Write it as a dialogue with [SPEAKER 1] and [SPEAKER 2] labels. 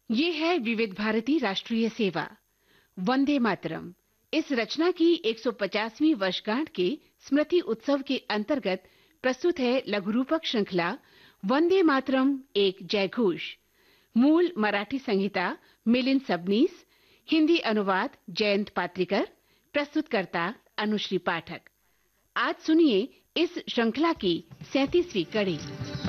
[SPEAKER 1] ये है विविध भारती राष्ट्रीय सेवा, वंदे मातरम। इस रचना की 150वीं वर्षगांठ के स्मृति उत्सव के अंतर्गत प्रस्तुत है लघु रूपक श्रृंखला वंदे मातरम एक जयघोष। मूल मराठी संहिता मिलिंद सबनीस, हिंदी अनुवाद जयंत पात्रिकर, प्रस्तुतकर्ता अनुश्री पाठक। आज सुनिए इस श्रृंखला की 37वीं कड़ी।